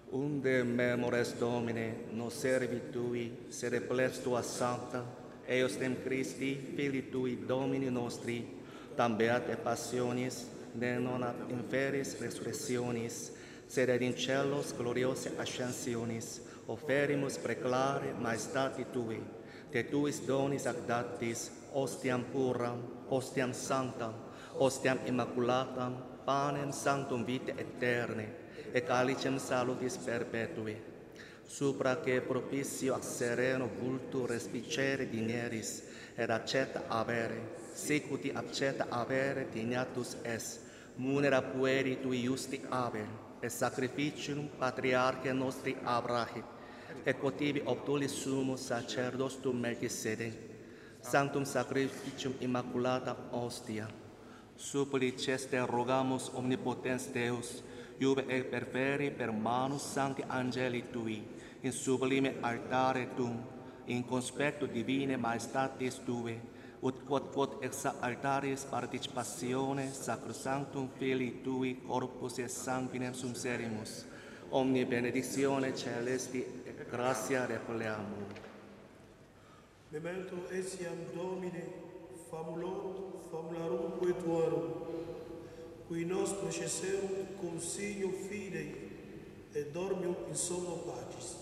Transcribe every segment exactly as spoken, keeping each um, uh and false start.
Unde memores Domine, nos servitui, sede plebs tua sancta, eos dem Christi, Filii tui, Domini nostri, tam beate passionis, ne non ad inferis resurrectionis, sed ad in celos gloriose ascensionis, offerimus preclare maestati tui, te tuis donis ac datis, ostiam puram, ostiam sanctam, ostiam immaculatam, panem sanctum vitae aeterne, e calicem salutis perpetui, supra que propicio ac sereno vultu respicere dineris, et accetta avere, sicuti accetta avere dignatus es, munera pueri tui justi Abel, et sacrificium patriarche nostri Abraham, et quotibi obtulis sumus sacerdostum Melchisedec, sanctum sacrificium immaculatam ostia. Supplices te rogamus omnipotens Deus, iube et perferi per manus sancti angeli tui, in sublime altare tuum, in conspectu divine maestatis tue, ut quod quod ex altaris participatione sacrosanctum Filii tui corpus et sanguinem sumserimus, omni benedictione celesti et gratia repleamur. Memento etiam Domine, famulorum, famularum poetuarum, qui nos processerunt cum signo fidei, et dormium in somno pacis.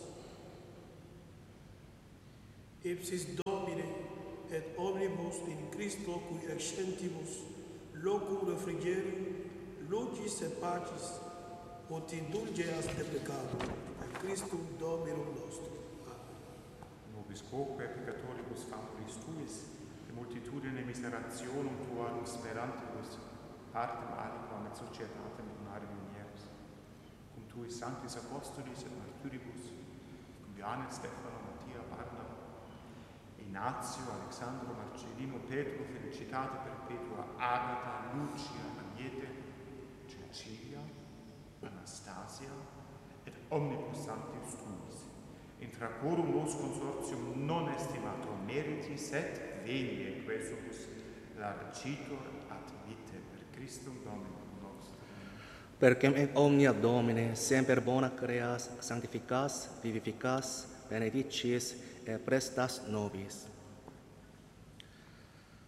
Ipsis Domine, et omnibus in Christo cui accentibus, locum refrigerium, lucis et pacis, ut indulgeas de peccatum, et Christum Dominum nostrum. Nobis quoque peccatoribus famulis tuis, de multitudine miserationum tuarum sperantibus, partem aliquam et societatem bonare munieris. Cum tuis sanctis apostolis et martyribus, cum Johannes, Stefano, Mattia, Barnaba, Ignazio, Alexandro, Marcellino, Petro, Felicitate perpetua, Agata, Lucia, Agnete, Cecilia, Anastasia, et omnibus sanctis tuis. Intra quorum nos consortium non estimator meritis, et venie quesumus largitor ad vite per Christum Dominum nostrum. Perquem in omnia Domine semper bona creas, sanctificas, vivificas, benedicis et prestas nobis.